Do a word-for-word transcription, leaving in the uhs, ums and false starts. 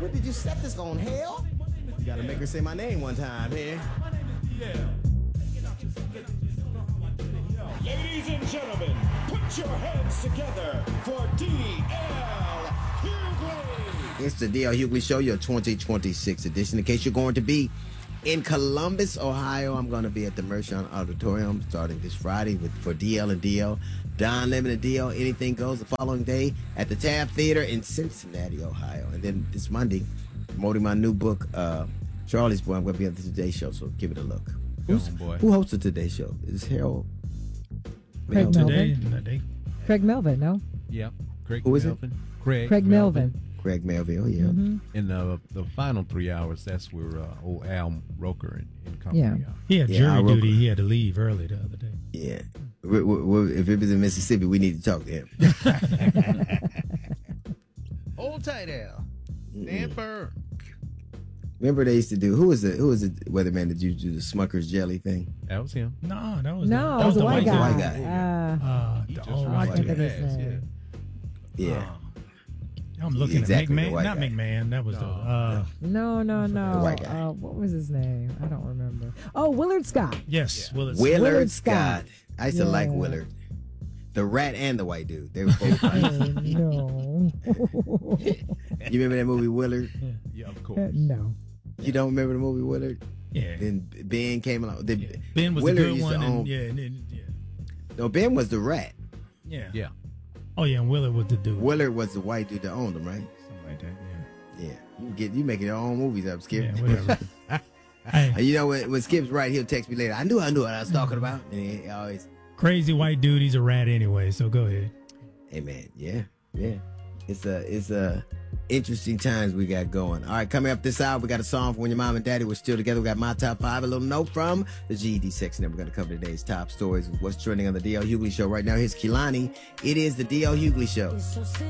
What did you set this on, hell? You gotta make her say my name one time here. Ladies and gentlemen, put your hands together for D L Hughley. It's the D L Hughley Show, your twenty twenty-six edition. In case you're going to be in Columbus, Ohio, I'm going to be at the Mershon Auditorium starting this Friday with for D L and D L. Don Lemon and D L, Anything Goes the following day at the Tab Theater in Cincinnati, Ohio. And then this Monday, promoting my new book, uh, Charlie's Boy. I'm going to be on the Today Show, so give it a look. Who's, on, boy. Who hosts the Today Show? Is Harold? Craig Melvin? Melvin. Today, Craig Melvin, no? Yep. Craig Who is it? Melvin. Craig, Craig Melvin. Craig Melville, yeah. Mm-hmm. In the the final three hours, that's where uh, old Al Roker and, and company. Yeah. are. he had Yeah, jury I wrote- duty. He had to leave early the other day. Yeah. We- we- we- If it was in Mississippi, we need to talk to him. Hold tight, Al. Stand firm. Remember they used to do, who was the who was the weatherman that used to do the Smucker's jelly thing? That was him. No, that was No, that it was a the white dude. guy. White guy. Uh, Uh, He the just old runs I white too think guy. of his fast, name. Yeah. Uh, I'm looking Exactly, at the McMahon. white Not guy. McMahon. That was the. Uh, no, no, no. The white guy. Uh, what was his name? I don't remember. Oh, Willard Scott. yes, well, it's Willard, Willard Scott. Scott. I used to like Yeah. Willard. The rat and the white dude. They were both Oh, nice. no. You remember that movie Willard? Yeah, of course. no. You don't remember the movie Willard? yeah. Then Ben came along. The, yeah. Ben was Willard the good used to one. own- And, yeah, and, then- yeah, No, Ben was the rat. yeah, Yeah. Oh yeah, and Willard was the dude. Willard was the white dude that owned him, right? Something like that. Yeah. Yeah. You get you making your own movies up, Skip. Yeah, whatever. Hey, And you know when, when Skip's right, he'll text me later. I knew I knew what I was talking about. And he always, crazy white dude. He's a rat anyway. So go ahead. hey man, yeah, yeah. It's a it's a interesting times we got going. All right, coming up this hour, we got a song for when your mom and daddy were still together. We got my top five, a little note from the G E D section. Then we're gonna cover today's top stories, what's trending on the D L Hughley Show right now. Here's Kehlani. It is the D L Hughley Show.